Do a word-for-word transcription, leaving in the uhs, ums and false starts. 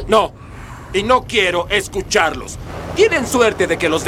No. Y no quiero escucharlos. Tienen suerte de que los